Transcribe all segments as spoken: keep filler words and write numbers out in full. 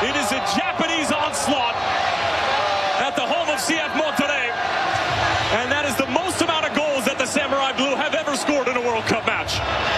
It is a Japanese onslaught at the home of C F Monterrey. And that is the most amount of goals that the Samurai Blue have ever scored in a World Cup match.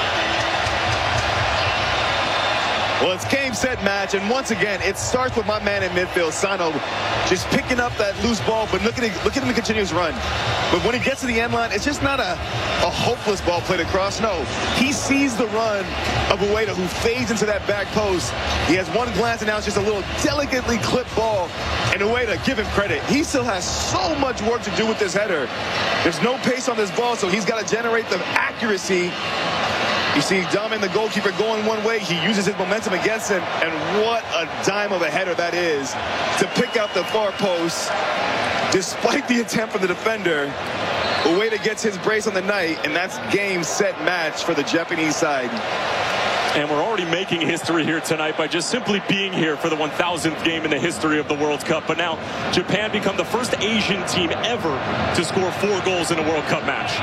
Well, it's game, set, match, and once again, it starts with my man in midfield, Sano, just picking up that loose ball, but look at, it, look at him in continuous run. But when he gets to the end line, it's just not a, a hopeless ball played across. No, he sees the run of Ueda, who fades into that back post. He has one glance, and now it's just a little delicately clipped ball. And Ueda, give him credit. He still has so much work to do with this header. There's no pace on this ball, so he's got to generate the accuracy. You see Damen, the goalkeeper, going one way. He uses his momentum against him. And what a dime of a header that is to pick out the far post. Despite the attempt from the defender, Ueda gets his brace on the night, and that's game, set, match for the Japanese side. And we're already making history here tonight by just simply being here for the one thousandth game in the history of the World Cup. But now Japan become the first Asian team ever to score four goals in a World Cup match.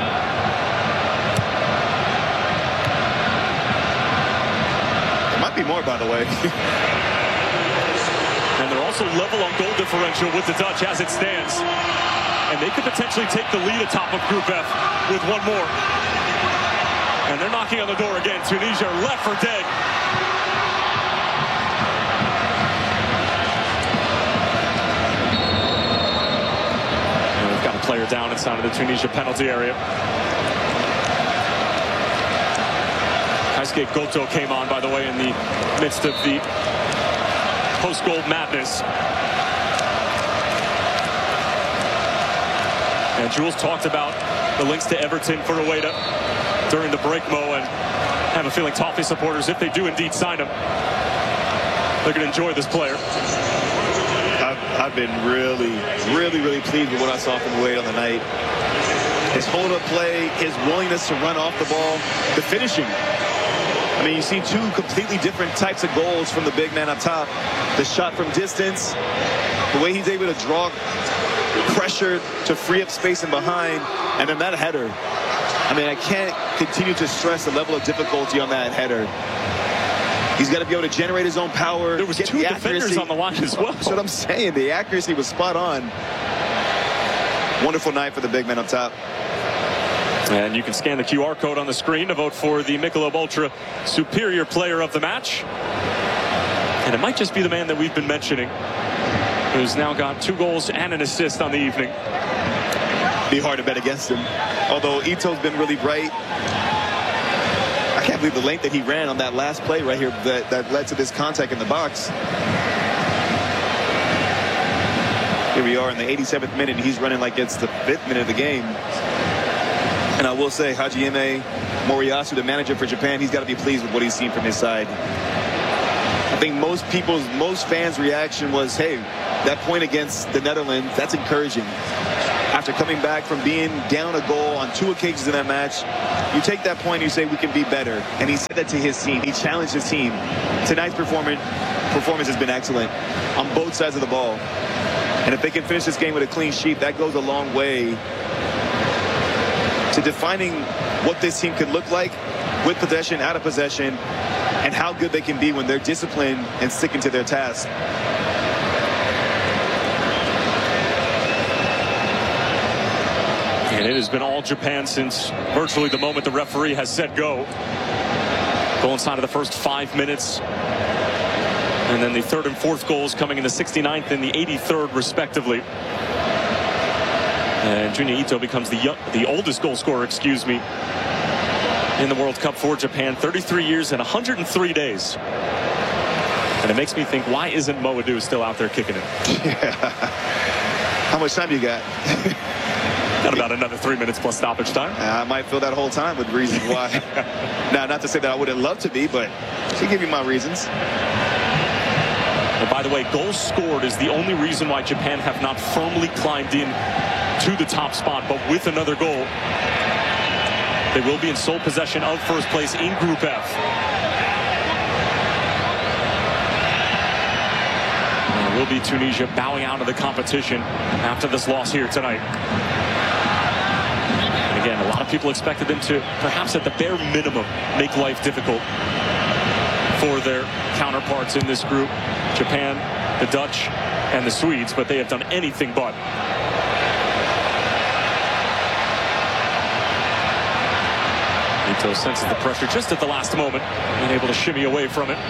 Might be more, by the way. And they're also level on goal differential with the Dutch as it stands. And they could potentially take the lead atop of Group F with one more. And they're knocking on the door again. Tunisia are left for dead. And they've got a player down inside of the Tunisia penalty area. Keisuke Goto came on, by the way, in the midst of the post-goal madness. And Jules talked about the links to Everton for Ueda during the break, Mo, and I have a feeling Toffee supporters, if they do indeed sign him, they're going to enjoy this player. I've, I've been really, really, really pleased with what I saw from Ueda on the night. His hold-up play, his willingness to run off the ball, the finishing. I mean, you see two completely different types of goals from the big man up top. The shot from distance, the way he's able to draw pressure to free up space in behind, and then that header. I mean, I can't continue to stress the level of difficulty on that header. He's got to be able to generate his own power. There was get two the defenders accuracy on the line as well. That's what I'm saying. The accuracy was spot on. Wonderful night for the big man up top. And you can scan the Q R code on the screen to vote for the Michelob Ultra Superior Player of the Match. And it might just be the man that we've been mentioning, who's now got two goals and an assist on the evening. Be hard to bet against him. Although Ito's been really bright. I can't believe the length that he ran on that last play right here that, that led to this contact in the box. Here we are in the eighty-seventh minute. He's running like it's the fifth minute of the game. And I will say, Hajime Moriyasu, the manager for Japan, he's got to be pleased with what he's seen from his side. I think most people's, most fans' reaction was, hey, that point against the Netherlands, that's encouraging. After coming back from being down a goal on two occasions in that match, you take that point and you say, we can be better. And he said that to his team. He challenged his team. Tonight's performance, performance has been excellent on both sides of the ball. And if they can finish this game with a clean sheet, that goes a long way to defining what this team could look like with possession, out of possession, and how good they can be when they're disciplined and sticking to their task. And it has been all Japan since virtually the moment the referee has said go. Goal inside of the first five minutes. And then the third and fourth goals coming in the sixty-ninth and the eighty-third respectively. And Junya Ito becomes the young, the oldest goal scorer, excuse me, in the World Cup for Japan. thirty-three years and one hundred three days. And it makes me think, why isn't Mo Adu still out there kicking it? Yeah. How much time do you got? Got about another three minutes plus stoppage time. Uh, I might fill that whole time with reasons why. Now, not to say that I wouldn't love to be, but to give you my reasons. And by the way, goals scored is the only reason why Japan have not firmly climbed in to the top spot, but with another goal, they will be in sole possession of first place in Group F. And it will be Tunisia bowing out of the competition after this loss here tonight. And again, a lot of people expected them to, perhaps at the bare minimum, make life difficult for their counterparts in this group, Japan, the Dutch, and the Swedes, but they have done anything but. Ito senses the pressure just at the last moment and able to shimmy away from it.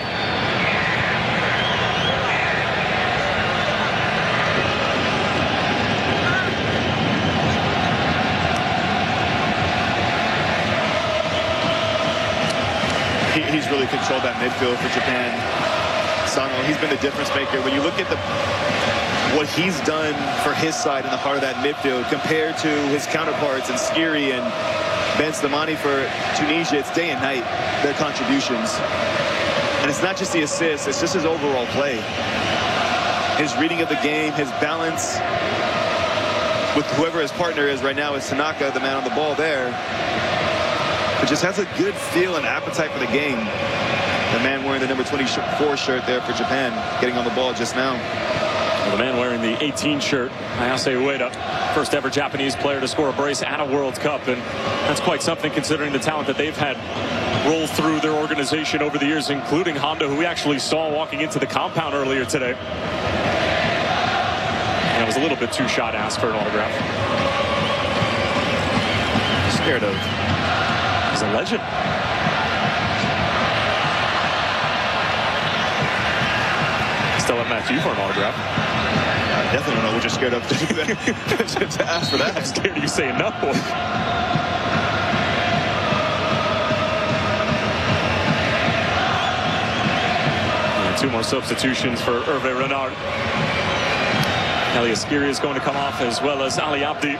He, he's really controlled that midfield for Japan. Sano, he's been the difference maker. When you look at the what he's done for his side in the heart of that midfield compared to his counterparts in Skiri and Benzemani for Tunisia, it's day and night, their contributions. And it's not just the assists, it's just his overall play. His reading of the game, his balance with whoever his partner is right now is Tanaka, the man on the ball there. But just has a good feel and appetite for the game. The man wearing the number twenty-four shirt there for Japan, getting on the ball just now. Well, the man wearing the eighteen shirt, Ayase Ueda, first ever Japanese player to score a brace at a World Cup, and that's quite something considering the talent that they've had roll through their organization over the years, including Honda, who we actually saw walking into the compound earlier today. And it was a little bit too shot asked for an autograph. Scared of. He's a legend. Still haven't asked you for an autograph. I definitely don't know what you're scared of to, to ask for that. I'm scared of you saying no. And two more substitutions for Hervé Renard. Elias Skiri is going to come off, as well as Ali Abdi.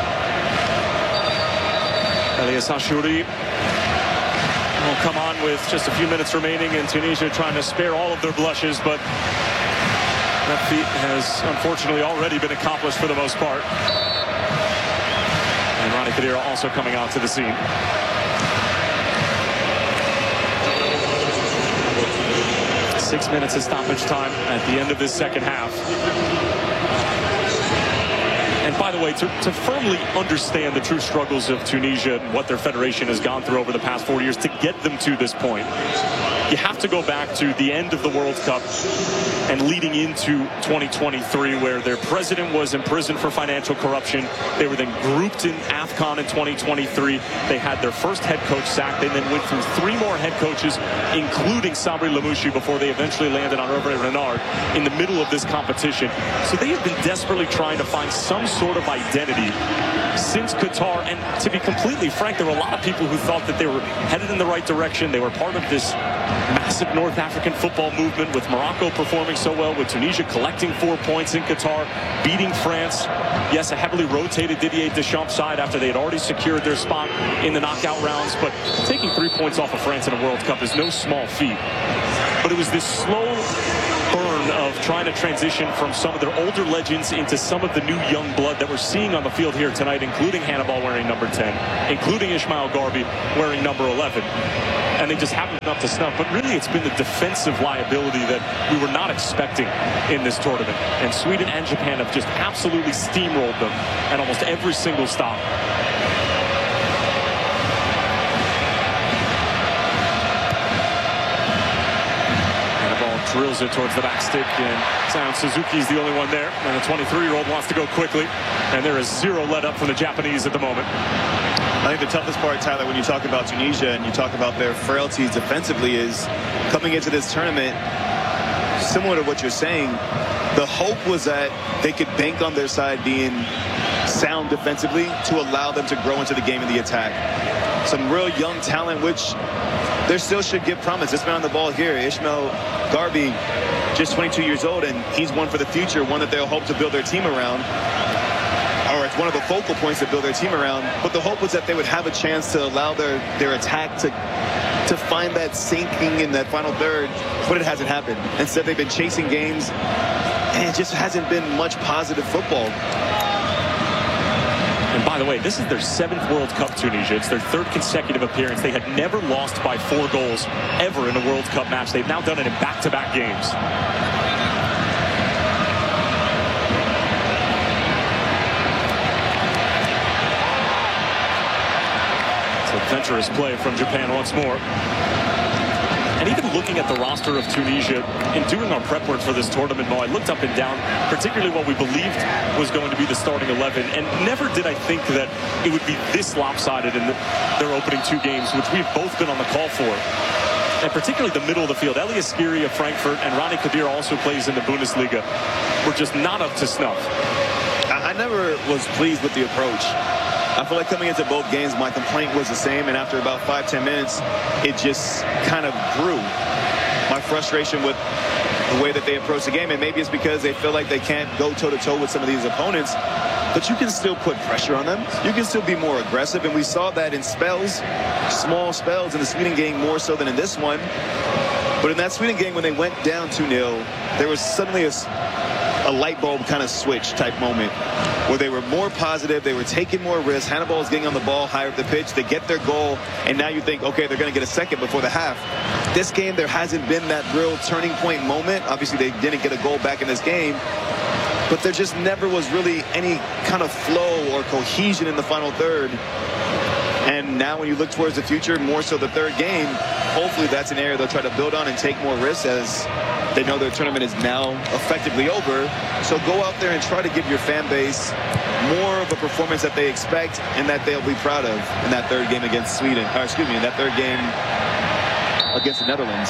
Elias Ashuri will come on with just a few minutes remaining, and Tunisia trying to spare all of their blushes, but that feat has unfortunately already been accomplished for the most part. And Ronnie Khedira also coming out to the scene. Six minutes of stoppage time at the end of this second half. And by the way, to, to firmly understand the true struggles of Tunisia and what their federation has gone through over the past four years to get them to this point, you have to go back to the end of the World Cup and leading into twenty twenty-three, where their president was imprisoned for financial corruption. They were then grouped in AFCON in twenty twenty-three. They had their first head coach sacked. They then went through three more head coaches, including Sabri Lamouchi, before they eventually landed on Hervé Renard in the middle of this competition. So they have been desperately trying to find some sort of identity since Qatar. And to be completely frank, there were a lot of people who thought that they were headed in the right direction. They were part of this massive North African football movement, with Morocco performing so well, with Tunisia collecting four points in Qatar, beating France. Yes, a heavily rotated Didier Deschamps side after they had already secured their spot in the knockout rounds, but taking three points off of France in a World Cup is no small feat. But it was this slow burn of trying to transition from some of their older legends into some of the new young blood that we're seeing on the field here tonight, including Hannibal wearing number ten, including Ismail Garbi wearing number eleven. And they just haven't been up to snuff. But really, it's been the defensive liability that we were not expecting in this tournament. And Sweden and Japan have just absolutely steamrolled them at almost every single stop. Drills it towards the back stick, and Sion Suzuki's the only one there, and the twenty-three-year-old wants to go quickly, and there is zero let up from the Japanese at the moment. I think the toughest part, Tyler, when you talk about Tunisia and you talk about their frailties defensively, is coming into this tournament, similar to what you're saying, the hope was that they could bank on their side being sound defensively to allow them to grow into the game in the attack. Some real young talent, which there still should give promise. This man on the ball here, Ismail Garbi, just twenty-two years old, and he's one for the future, one that they'll hope to build their team around. Or it's one of the focal points to build their team around. But the hope was that they would have a chance to allow their, their attack to, to find that sinking in that final third, but it hasn't happened. Instead, they've been chasing games, and it just hasn't been much positive football. And by the way, this is their seventh World Cup, Tunisia. It's their third consecutive appearance. They had never lost by four goals ever in a World Cup match. They've now done it in back-to-back games. So adventurous play from Japan once more. And even looking at the roster of Tunisia, in doing our prep work for this tournament, Mo, I looked up and down, particularly what we believed was going to be the starting eleven, and never did I think that it would be this lopsided in the, their opening two games, which we've both been on the call for. And particularly the middle of the field. Elias Skiri of Frankfurt and Rani Kabir also plays in the Bundesliga. We're just not up to snuff. I, I never was pleased with the approach. I feel like coming into both games, my complaint was the same, and after about five, ten minutes, it just kind of grew. My frustration with the way that they approach the game, and maybe it's because they feel like they can't go toe-to-toe with some of these opponents, but you can still put pressure on them. You can still be more aggressive, and we saw that in spells, small spells in the Sweden game more so than in this one. But in that Sweden game, when they went down two nil, there was suddenly a, a light bulb kind of switch type moment where they were more positive, they were taking more risks. Hannibal is getting on the ball higher up the pitch, they get their goal, and now you think, okay, they're going to get a second before the half. This game, there hasn't been that real turning point moment. Obviously, they didn't get a goal back in this game, but there just never was really any kind of flow or cohesion in the final third. And now when you look towards the future, more so the third game, hopefully that's an area they'll try to build on and take more risks as they know their tournament is now effectively over. So go out there and try to give your fan base more of a performance that they expect and that they'll be proud of in that third game against Sweden. Or excuse me, in that third game against the Netherlands.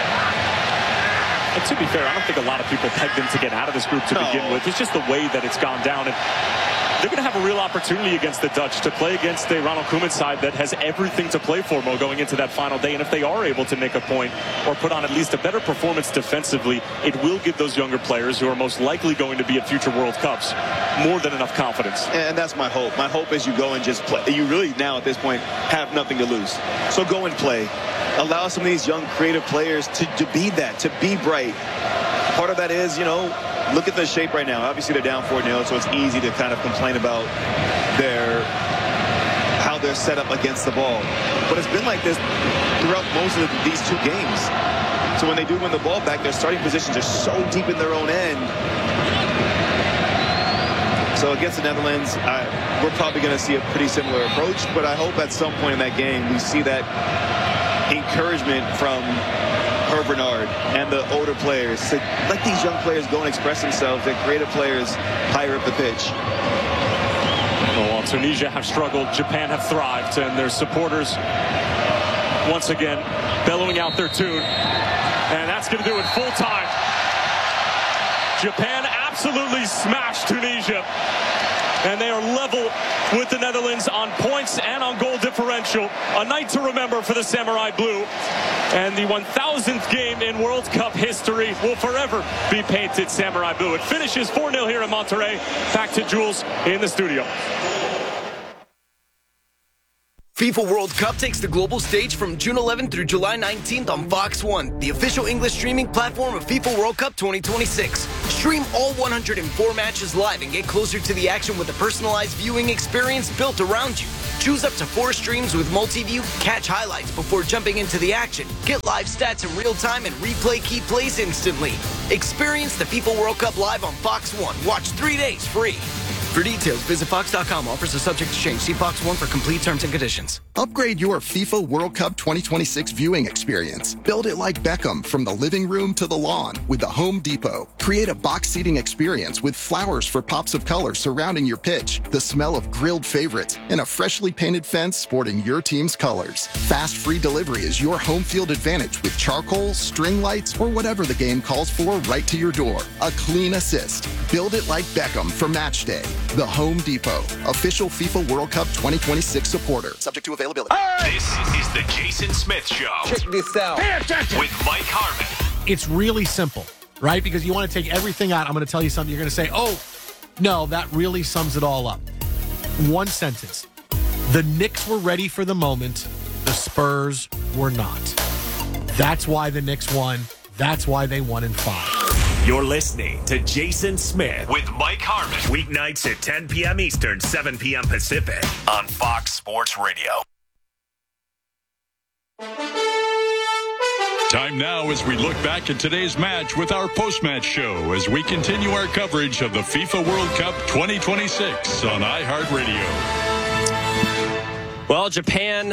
And to be fair, I don't think a lot of people pegged them to get out of this group to no. begin with. It's just the way that it's gone down. And they're going to have a real opportunity against the Dutch to play against a Ronald Koeman side that has everything to play for, Mo, going into that final day. And if they are able to nick a point or put on at least a better performance defensively, it will give those younger players who are most likely going to be at future World Cups more than enough confidence. And that's my hope. My hope is you go and just play. You really now at this point have nothing to lose. So go and play. Allow some of these young creative players to, to be that, to be bright. Part of that is, you know, look at the shape right now. Obviously, they're down four nil, so it's easy to kind of complain about their how they're set up against the ball. But it's been like this throughout most of these two games. So when they do win the ball back, their starting positions are so deep in their own end. So against the Netherlands, I, we're probably going to see a pretty similar approach. But I hope at some point in that game we see that encouragement from Hervé Renard and the older players to let these young players go and express themselves, their creative players higher up the pitch. Well, while Tunisia have struggled, Japan have thrived, and their supporters once again bellowing out their tune, and that's going to do it full time. Japan absolutely smashed Tunisia, and they are level with the Netherlands on points and on goal differential. A night to remember for the Samurai Blue. And the one thousandth game in World Cup history will forever be painted Samurai Blue. It finishes four nil here in Monterrey. Back to Jules in the studio. FIFA World Cup takes the global stage from June eleventh through July nineteenth on Fox one, the official English streaming platform of FIFA World Cup twenty twenty-six. Stream all one hundred four matches live and get closer to the action with a personalized viewing experience built around you. Choose up to four streams with multi-view, catch highlights before jumping into the action, get live stats in real time, and replay key plays instantly. Experience the FIFA World Cup live on Fox one. Watch three days free. For details, visit fox dot com. Offers are subject to change. See Fox one for complete terms and conditions. Upgrade your FIFA World Cup twenty twenty-six viewing experience. Build it like Beckham from the living room to the lawn with the Home Depot. Create a box seating experience with flowers for pops of color surrounding your pitch, the smell of grilled favorites, and a freshly painted fence sporting your team's colors. Fast free delivery is your home field advantage with charcoal, string lights, or whatever the game calls for right to your door. A clean assist. Build it like Beckham for match day. The Home Depot, official FIFA World Cup twenty twenty-six supporter. Subject to availability. This is the Jason Smith Show. Check this out. With Mike Harmon. It's really simple, right? Because you want to take everything out. I'm going to tell you something. You're going to say, oh, no, that really sums it all up. One sentence. The Knicks were ready for the moment. The Spurs were not. That's why the Knicks won. That's why they won in five. You're listening to Jason Smith with Mike Harmon. Weeknights at ten p.m. Eastern, seven p.m. Pacific on Fox Sports Radio. Time now as we look back at today's match with our post-match show as we continue our coverage of the FIFA World Cup twenty twenty-six on iHeartRadio. Well, Japan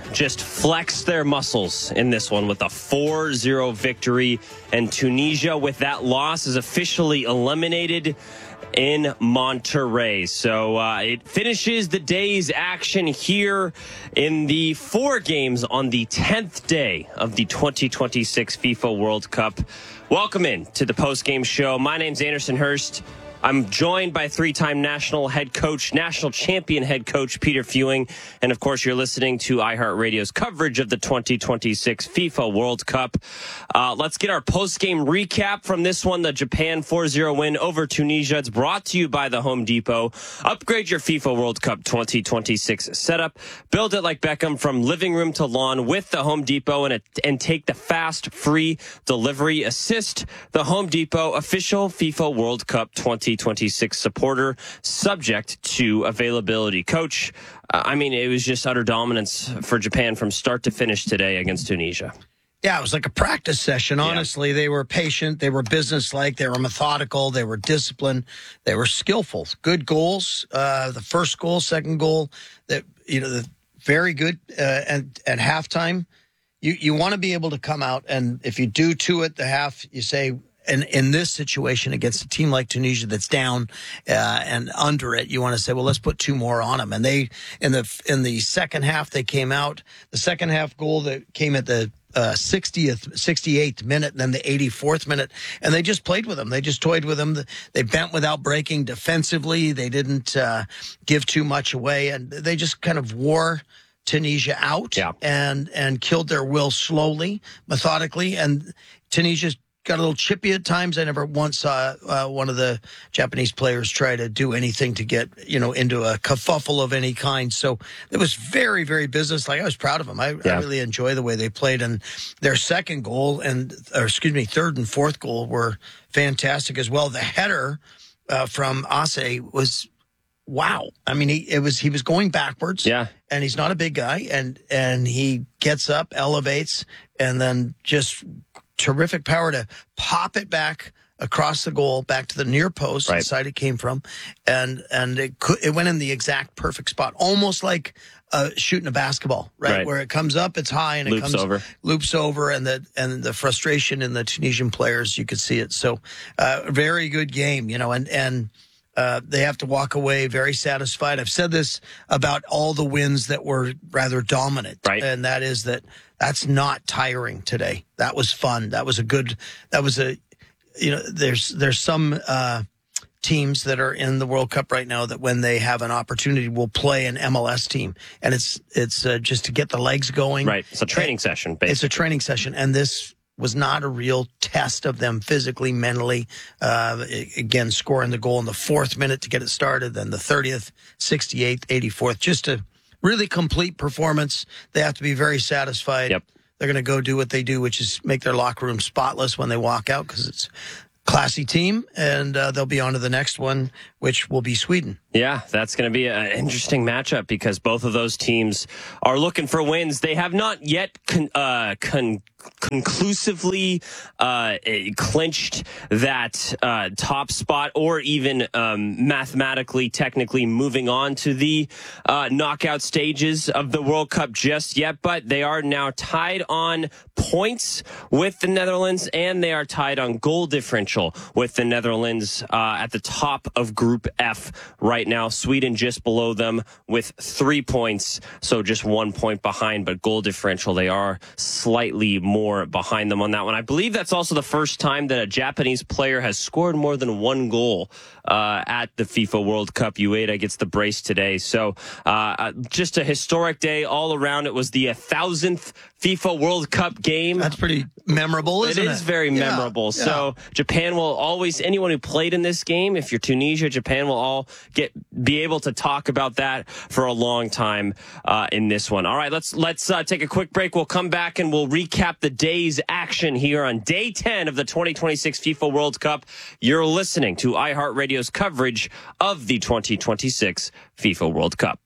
just flexed their muscles in this one with a four zero victory, and Tunisia, with that loss, is officially eliminated in Monterrey. So uh, it finishes the day's action here in the four games on the tenth day of the twenty twenty-six FIFA World Cup. Welcome in to the post-game show. My name's Anderson Hurst. I'm joined by three-time national head coach, national champion head coach Peter Fewing. And, of course, you're listening to iHeartRadio's coverage of the twenty twenty-six FIFA World Cup. Uh, let's get our post-game recap from this one, the Japan four zero win over Tunisia. It's brought to you by the Home Depot. Upgrade your FIFA World Cup twenty twenty-six setup. Build it like Beckham from living room to lawn with the Home Depot, and, a, and take the fast, free delivery assist. The Home Depot official FIFA World Cup twenty twenty-six supporter, subject to availability. Coach, uh, I mean, it was just utter dominance for Japan from start to finish today against Tunisia. Yeah, it was like a practice session. Honestly, yeah. They were patient. They were businesslike. They were methodical. They were disciplined. They were skillful. Good goals. Uh, the first goal, second goal, that you know, the very good. Uh, and at halftime, you you want to be able to come out, and if you do two at the half, you say. And in this situation against a team like Tunisia that's down uh, and under it, you want to say, well, let's put two more on them. And they in the in the second half, they came out. The second half goal that came at the uh, sixtieth, sixty-eighth minute, and then the eighty-fourth minute, and they just played with them. They just toyed with them. They bent without breaking defensively. They didn't uh, give too much away, and they just kind of wore Tunisia out yeah. and and killed their will slowly, methodically, and Tunisia's got a little chippy at times. I never once saw uh, one of the Japanese players try to do anything to get, you know, into a kerfuffle of any kind. So it was very, very businesslike. I was proud of them. I, yeah. I really enjoy the way they played. And their second goal and, or excuse me, third and fourth goal were fantastic as well. The header uh, from Ase was wow. I mean, he it was he was going backwards. Yeah. And he's not a big guy, and and he gets up, elevates, and then just terrific power to pop it back across the goal, back to the near post, right. the side it came from, and and it could, it went in the exact perfect spot, almost like uh, shooting a basketball, right? right? Where it comes up, it's high, and it loops comes over, loops over, and the and the frustration in the Tunisian players, you could see it. So, uh, very good game, you know, and and. Uh, they have to walk away very satisfied. I've said this about all the wins that were rather dominant, right. and that is that that's not tiring today. That was fun. That was a good, that was a, you know, there's, there's some uh, teams that are in the World Cup right now that when they have an opportunity will play an M L S team. And it's, it's uh, just to get the legs going. Right. It's a training and, session, basically. It's a training session. And this was not a real test of them physically, mentally. Uh, again, scoring the goal in the fourth minute to get it started, then the thirtieth, sixty-eighth, eighty-fourth. Just a really complete performance. They have to be very satisfied. Yep. They're going to go do what they do, which is make their locker room spotless when they walk out because it's a classy team, and uh, they'll be on to the next one, which will be Sweden. Yeah, that's going to be an interesting matchup because both of those teams are looking for wins. They have not yet con- uh, con- conclusively uh, clinched that uh, top spot or even um, mathematically, technically moving on to the uh, knockout stages of the World Cup just yet, but they are now tied on points with the Netherlands, and they are tied on goal differential with the Netherlands uh, at the top of Group F right now. Sweden just below them with three points, so just one point behind, but goal differential, they are slightly more behind them on that one. I believe that's also the first time that a Japanese player has scored more than one goal uh, at the FIFA World Cup. Ueda gets the brace today. So uh, just a historic day all around. It was the thousandth FIFA World Cup game. That's pretty memorable, isn't it? It is very yeah, memorable. Yeah. So Japan will always, anyone who played in this game, if you're Tunisia, Japan will all get be able to talk about that for a long time uh, in this one. All right, let's let's uh, take a quick break. We'll come back and we'll recap the day's action here on day ten of the twenty twenty-six FIFA World Cup. You're listening to iHeartRadio's coverage of the twenty twenty-six FIFA World Cup.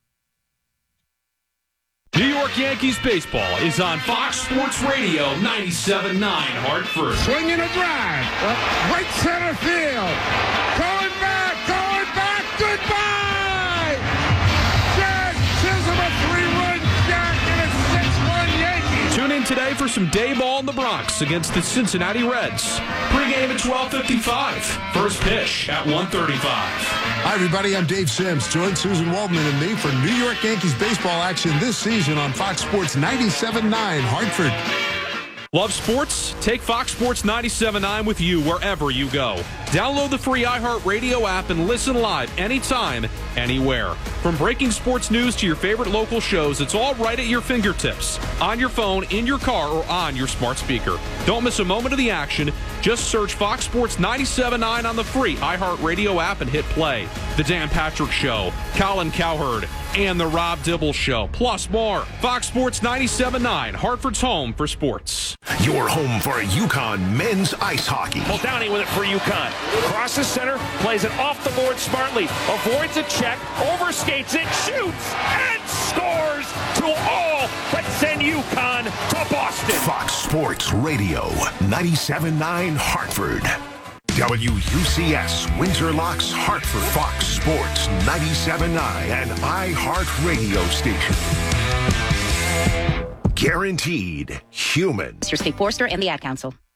New York Yankees baseball is on Fox Sports Radio ninety-seven point nine Hartford. Swinging a drive. Right center field. Going back, going back, goodbye! Jack Chisholm, a three-run jack, and it's six for some day ball in the Bronx against the Cincinnati Reds. Pre-game at twelve fifty-five. First pitch at one thirty-five. Hi, everybody. I'm Dave Sims. Join Susan Waldman and me for New York Yankees baseball action this season on Fox Sports ninety-seven point nine Hartford. Love sports? Take Fox Sports ninety-seven point nine with you wherever you go. Download the free iHeartRadio app and listen live anytime, anywhere. From breaking sports news to your favorite local shows, it's all right at your fingertips. On your phone, in your car, or on your smart speaker. Don't miss a moment of the action. Just search Fox Sports ninety-seven point nine on the free iHeartRadio app and hit play. The Dan Patrick Show, Colin Cowherd, and The Rob Dibble Show, plus more. Fox Sports ninety-seven point nine, Hartford's home for sports. Your home for UConn men's ice hockey. Muldowney with it for UConn. Crosses center, plays it off the board smartly, avoids a check, overskates it, shoots, and scores to all but send UConn to Boston. Fox Sports Radio, ninety-seven point nine Hartford. W U C S, Windsor Locks, Hartford. Fox Sports ninety-seven point nine, an iHeart radio station. Guaranteed human. Mister State Forster and the Ad Council.